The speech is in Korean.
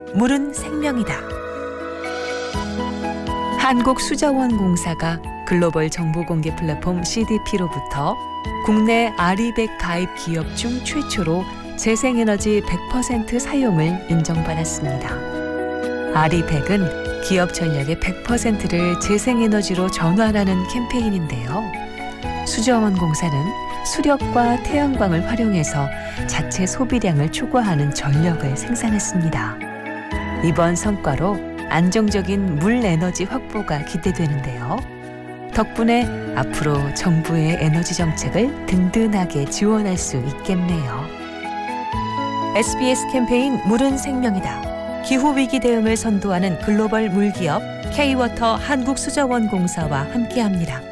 물은 생명이다. 한국수자원공사가 글로벌 정보공개 플랫폼 CDP로부터 국내 아리백 가입 기업 중 최초로 재생에너지 100% 사용을 인정받았습니다. 아리백은 기업 전력의 100%를 재생에너지로 전환하는 캠페인인데요. 수자원공사는 수력과 태양광을 활용해서 자체 소비량을 초과하는 전력을 생산했습니다. 이번 성과로 안정적인 물 에너지 확보가 기대되는데요. 덕분에 앞으로 정부의 에너지 정책을 든든하게 지원할 수 있겠네요. SBS 캠페인 물은 생명이다. 기후위기 대응을 선도하는 글로벌 물기업 K-워터 한국수자원공사와 함께합니다.